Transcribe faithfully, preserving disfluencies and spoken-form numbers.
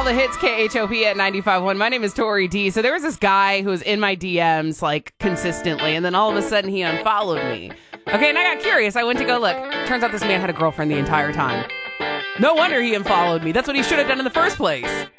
the hits, K H O P at ninety-five point one. My name is Tori D. So there was this guy who was in my D Ms like consistently, and then all of a sudden he unfollowed me. Okay, and I got curious. I went to go look. Turns out this man had a girlfriend the entire time. No wonder he unfollowed me. That's what he should have done in the first place.